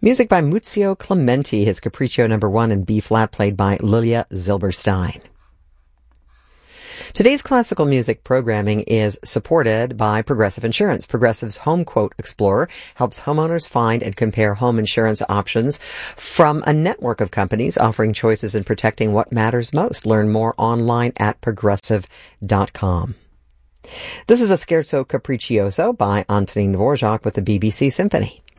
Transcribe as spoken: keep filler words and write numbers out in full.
Music by Muzio Clementi, his Capriccio number one in B-flat, played by Lilia Zilberstein. Today's classical music programming is supported by Progressive Insurance. Progressive's Home Quote Explorer helps homeowners find and compare home insurance options from a network of companies offering choices and protecting what matters most. Learn more online at progressive dot com. This is a Scherzo Capriccioso by Antonin Dvorak with the B B C Symphony.